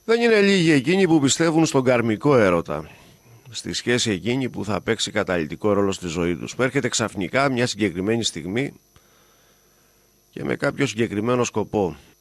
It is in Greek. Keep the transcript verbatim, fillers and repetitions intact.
Δεν είναι λίγοι εκείνοι που πιστεύουν στον καρμικό έρωτα, στη σχέση εκείνη που θα παίξει καταλυτικό ρόλο στη ζωή τους, που έρχεται ξαφνικά μια συγκεκριμένη στιγμή και με κάποιο συγκεκριμένο σκοπό.